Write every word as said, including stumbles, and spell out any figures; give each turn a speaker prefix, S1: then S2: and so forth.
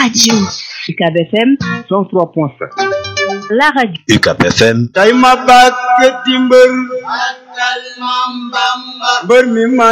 S1: radio U C A B F M
S2: cent trois point sept.
S1: la radio
S3: U C A B F M
S2: tay ma bàkk di mbër mbër mi ma